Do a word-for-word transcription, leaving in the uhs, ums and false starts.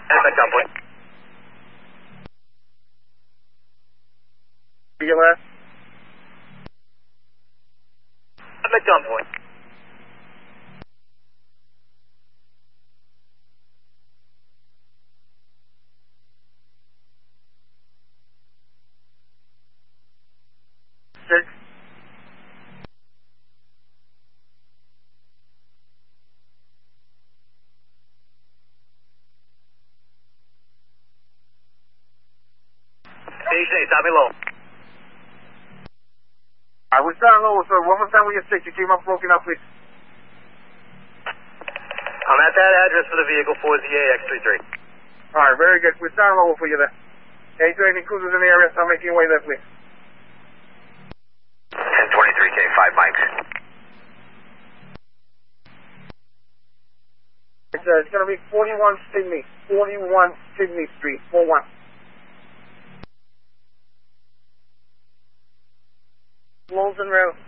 At John Point. B L S. At John Point. Six. Station eight, stop me low. I was down low, sir. One more time with your six. You came up broken up, please. I'm at that address for the vehicle, four Z A X thirty-three. All right, very good. We're down low for you there. Any any cruisers in the area, start making your way there, please. ten twenty-three K, five mics. It's, uh, it's going to be forty-one Sydney, forty-one Sydney Street, four one. Lawson Road.